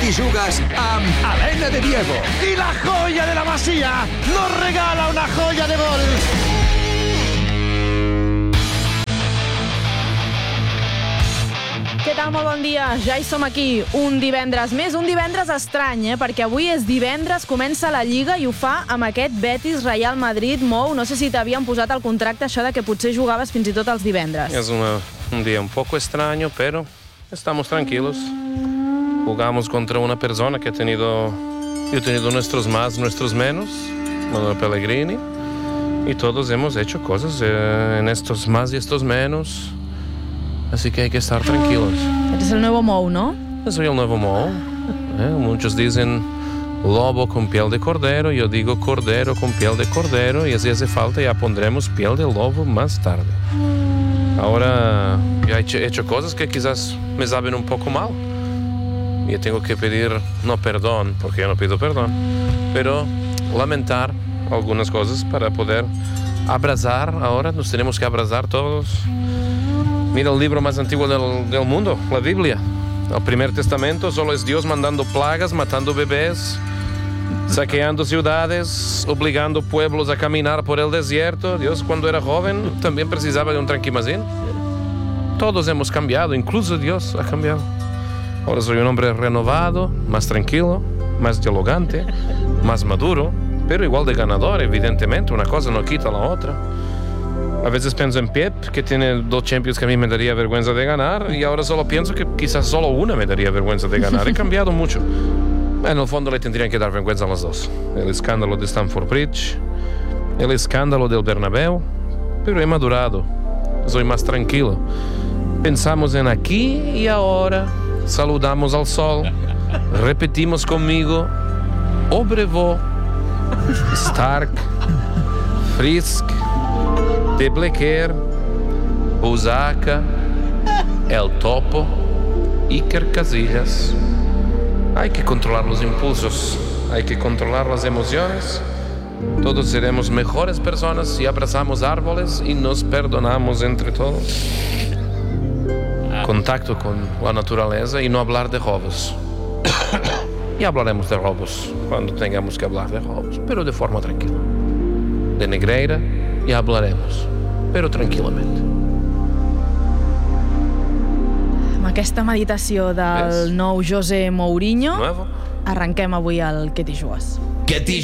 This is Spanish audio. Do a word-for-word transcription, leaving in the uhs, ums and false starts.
t'hi jugues amb Helena de Diego. Y la joya de la Masía nos regala una joya de gol. Què tal? Molt bon dia. Ja hi som aquí, un divendres més, un divendres estrany, eh? Perquè avui és divendres, comença la Lliga i ho fa amb aquest Betis Real Madrid. Mou, no sé si t'havien posat al contracte això de que potser jugaves fins i tot els divendres. Es una, un día un poco extraño, pero estamos tranquilos. Jugamos contra una persona que ha tenido, yo he tenido nuestros más, nuestros menos, Manuel Pellegrini, y todos hemos hecho cosas eh, en estos más y estos menos. Así que hay que estar tranquilos. Eres el nuevo Mou, ¿no? Yo soy el nuevo Mou. ¿eh? Muchos dicen lobo con piel de cordero, yo digo cordero con piel de cordero, y si hace falta ya pondremos piel de lobo más tarde. Ahora ya he hecho, he hecho cosas que quizás me saben un poco mal. Y tengo que pedir, no perdón, porque yo no pido perdón, pero lamentar algunas cosas para poder abrazar. Ahora nos tenemos que abrazar todos. Mira el libro más antiguo del, del mundo, la Biblia. El primer testamento solo es Dios mandando plagas, matando bebés, saqueando ciudades, obligando pueblos a caminar por el desierto. Dios, cuando era joven, también precisaba de un tranquimacín. Todos hemos cambiado, incluso Dios ha cambiado. Ahora soy un hombre renovado, más tranquilo, más dialogante, más maduro, pero igual de ganador, evidentemente. Una cosa no quita la otra. A veces pienso en Pep, que tiene dos Champions que a mí me daría vergüenza de ganar, y ahora solo pienso que quizás solo una me daría vergüenza de ganar. He cambiado mucho. En el fondo le tendrían que dar vergüenza a las dos. El escándalo de Stamford Bridge, el escándalo del Bernabéu, pero he madurado. Soy más tranquilo. Pensamos en aquí y ahora. Saludamos al sol. Repetimos conmigo. Obrevo, Stark, Frisk, De Blequer, Busaca, El Topo, Iker Casillas. Hay que controlar los impulsos, hay que controlar las emociones. Todos seremos mejores personas si abrazamos árboles y nos perdonamos entre todos. Contacto con la naturaleza y no hablar de robos. Y hablaremos de robos cuando tengamos que hablar de robos, pero de forma tranquila. De Negreira ja hablaremos, però tranquil·lament. Amb aquesta meditació del Ves? nou José Mourinho, Nuevo. arrenquem avui el Què t'hi jugues. Què t'hi